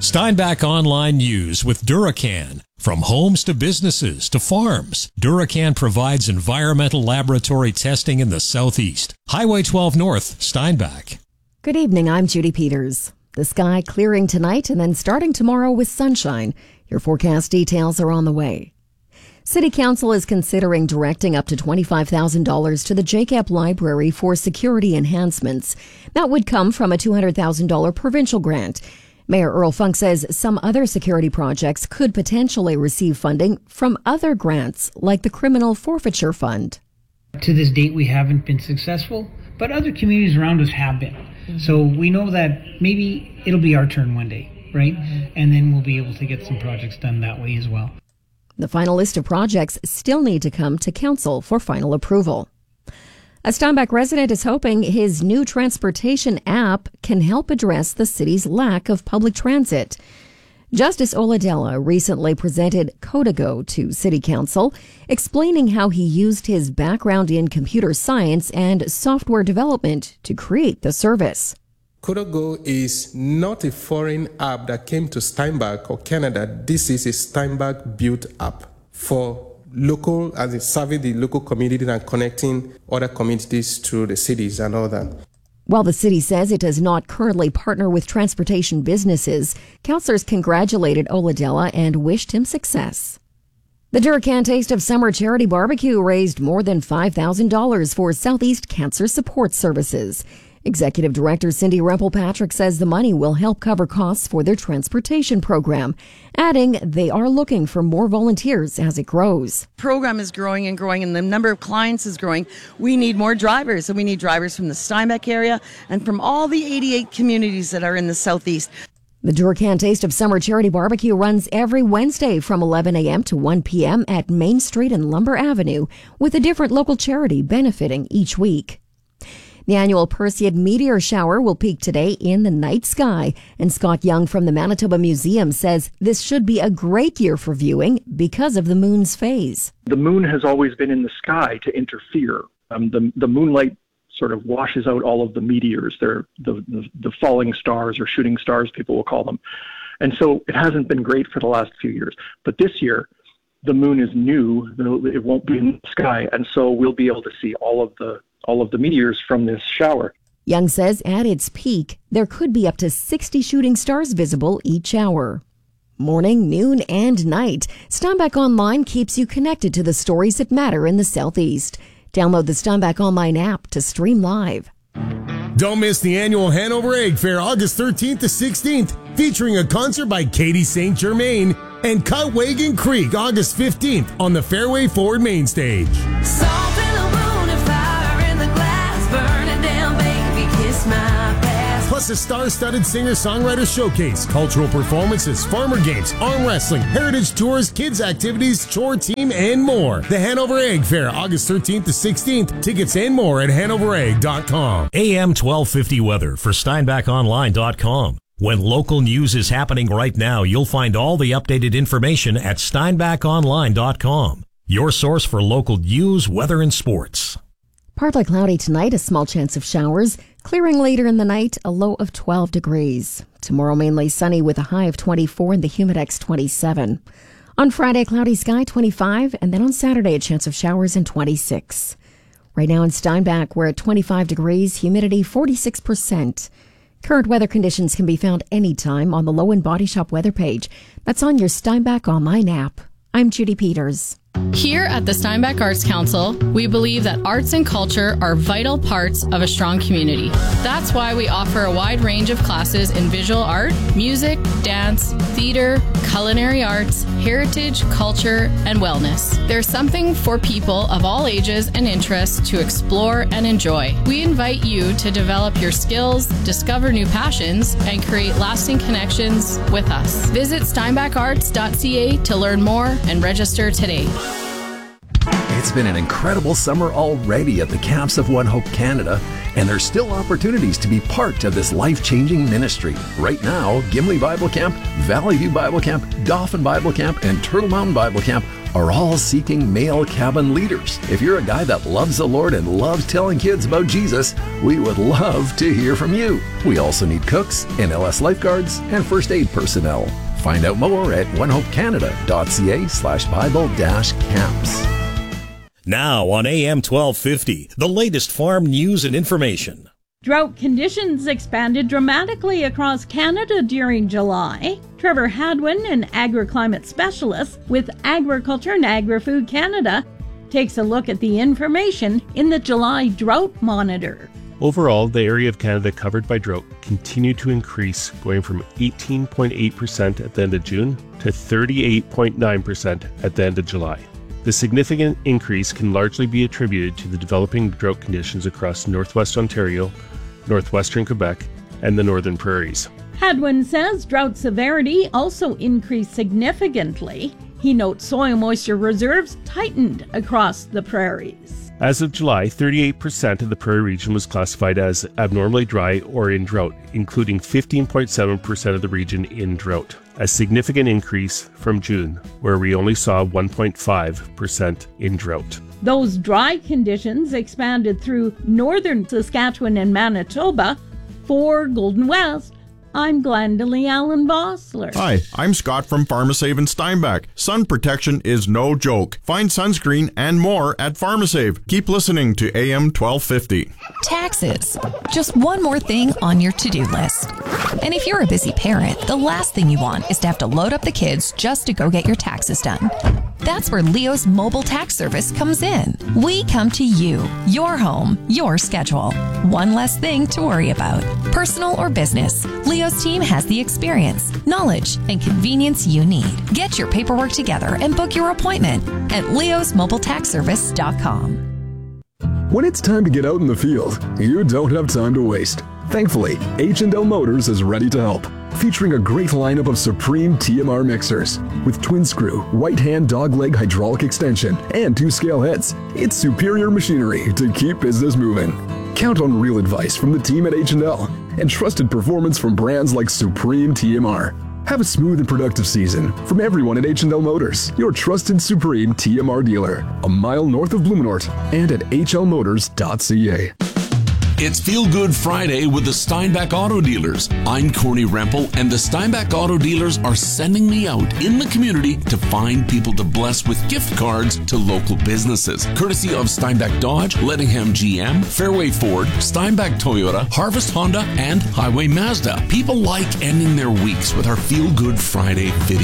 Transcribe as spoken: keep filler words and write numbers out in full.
Steinbach Online News with Duracan. From homes to businesses to farms, Duracan provides environmental laboratory testing in the Southeast. Highway twelve North, Steinbach. Good evening, I'm Judy Peters. The sky clearing tonight and then starting tomorrow with sunshine. Your forecast details are on the way. City Council is considering directing up to twenty-five thousand dollars to the J C A P Library for security enhancements. That would come from a two hundred thousand dollars provincial grant. Mayor Earl Funk says some other security projects could potentially receive funding from other grants, like the Criminal Forfeiture Fund. To this date, we haven't been successful, but other communities around us have been. Mm-hmm. So we know that maybe it'll be our turn one day, right? Mm-hmm. And then we'll be able to get some projects done that way as well. The final list of projects still need to come to council for final approval. A Steinbach resident is hoping his new transportation app can help address the city's lack of public transit. Justice Oladella recently presented Codago to City Council, explaining how he used his background in computer science and software development to create the service. Codago is not a foreign app that came to Steinbach or Canada. This is a Steinbach-built app for local, as in serving the local community and connecting other communities to the cities and all that. While the city says it does not currently partner with transportation businesses, councillors congratulated Oladella and wished him success. The Duracan Taste of Summer Charity Barbecue raised more than five thousand dollars for Southeast Cancer Support Services. Executive Director Cindy Rempel-Patrick says the money will help cover costs for their transportation program, adding they are looking for more volunteers as it grows. The program is growing and growing, and the number of clients is growing. We need more drivers, and we need drivers from the Steinbach area and from all the eighty-eight communities that are in the Southeast. The Duracan Taste of Summer Charity Barbecue runs every Wednesday from eleven a.m. to one p.m. at Main Street and Lumber Avenue, with a different local charity benefiting each week. The annual Perseid meteor shower will peak today in the night sky, and Scott Young from the Manitoba Museum says this should be a great year for viewing because of the moon's phase. The moon has always been in the sky to interfere. Um, the, the moonlight sort of washes out all of the meteors. They're the, the, the falling stars or shooting stars, people will call them. And so it hasn't been great for the last few years. But this year, the moon is new. It won't be in the sky. And so we'll be able to see all of the all of the meteors from this shower. Young says at its peak, there could be up to sixty shooting stars visible each hour. Morning, noon, and night, Steinbach Online keeps you connected to the stories that matter in the Southeast. Download the Steinbach Online app to stream live. Don't miss the annual Hanover Egg Fair August thirteenth to sixteenth, featuring a concert by Katie Saint Germain and Cutwagon Creek August fifteenth on the Fairway Forward main stage. Salt in the wound and fire in the glass, burning down, baby, kiss my past. Plus a star-studded singer-songwriter showcase, cultural performances, farmer games, arm wrestling, heritage tours, kids activities, chore team, and more. The Hanover Egg Fair, August thirteenth to sixteenth. Tickets and more at hanover egg dot com. A M twelve fifty weather for steinbach online dot com. When local news is happening right now, you'll find all the updated information at steinbach online dot com. Your source for local news, weather, and sports. Partly cloudy tonight, a small chance of showers. Clearing later in the night, a low of twelve degrees. Tomorrow mainly sunny with a high of twenty-four and the Humidex twenty-seven. On Friday, cloudy sky twenty-five, and then on Saturday, a chance of showers and twenty-six. Right now in Steinbach, we're at twenty-five degrees, humidity forty-six percent. Current weather conditions can be found anytime on the Low and Body Shop weather page. That's on your Steinbach Online app. I'm Judy Peters. Here at the Steinbach Arts Council, we believe that arts and culture are vital parts of a strong community. That's why we offer a wide range of classes in visual art, music, dance, theater, culinary arts, heritage, culture, and wellness. There's something for people of all ages and interests to explore and enjoy. We invite you to develop your skills, discover new passions, and create lasting connections with us. Visit steinbach arts dot c a to learn more and register today. It's been an incredible summer already at the camps of One Hope Canada, and there's still opportunities to be part of this life-changing ministry. Right now, Gimli Bible Camp, Valley View Bible Camp, Dauphin Bible Camp, and Turtle Mountain Bible Camp are all seeking male cabin leaders. If you're a guy that loves the Lord and loves telling kids about Jesus, we would love to hear from you. We also need cooks, N L S lifeguards, and first aid personnel. Find out more at onehopecanada.ca slash Bible dash camps. Now on A M twelve fifty, the latest farm news and information. Drought conditions expanded dramatically across Canada during July. Trevor Hadwin, an agriclimate specialist with Agriculture and Agri-Food Canada, takes a look at the information in the July Drought Monitor. Overall, the area of Canada covered by drought continued to increase, going from eighteen point eight percent at the end of June to thirty-eight point nine percent at the end of July. The significant increase can largely be attributed to the developing drought conditions across northwest Ontario, northwestern Quebec, and the northern prairies. Hadwin says drought severity also increased significantly. He notes soil moisture reserves tightened across the prairies. As of July, thirty-eight percent of the prairie region was classified as abnormally dry or in drought, including fifteen point seven percent of the region in drought, a significant increase from June, where we only saw one point five percent in drought. Those dry conditions expanded through northern Saskatchewan and Manitoba. For Golden West, I'm Glendalee Allen Vossler. Hi, I'm Scott from Pharmasave in Steinbach. Sun protection is no joke. Find sunscreen and more at Pharmasave. Keep listening to A M twelve fifty. Taxes. Just one more thing on your to-do list. And if you're a busy parent, the last thing you want is to have to load up the kids just to go get your taxes done. That's where Leo's mobile tax service comes in. We come to you, your home, your schedule. One less thing to worry about. Personal or business, Leo's team has the experience, knowledge, and convenience you need. Get your paperwork together and book your appointment at leos mobile tax service dot com. When it's time to get out in the field, you don't have time to waste. Thankfully, H and L Motors is ready to help. Featuring a great lineup of Supreme T M R mixers with twin screw, right hand dogleg hydraulic extension, and two scale heads. It's superior machinery to keep business moving. Count on real advice from the team at H and L and trusted performance from brands like Supreme T M R. Have a smooth and productive season from everyone at H and L Motors, your trusted Supreme T M R dealer, a mile north of Blumenort and at h l motors dot c a. It's Feel Good Friday with the Steinbach Auto Dealers. I'm Corny Rempel, and the Steinbach Auto Dealers are sending me out in the community to find people to bless with gift cards to local businesses. Courtesy of Steinbach Dodge, Lettingham G M, Fairway Ford, Steinbach Toyota, Harvest Honda, and Highway Mazda. People like ending their weeks with our Feel Good Friday video.